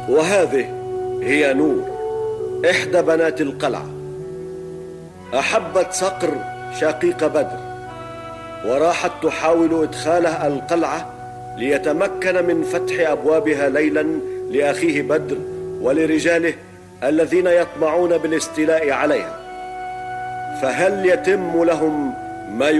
وهذه هي نور إحدى بنات القلعة. أحبت صقر شقيق بدر، وراحت تحاول إدخاله القلعة ليتمكن من فتح أبوابها ليلا لأخيه بدر ولرجاله الذين يطمعون بالاستيلاء عليها. فهل يتم لهم ما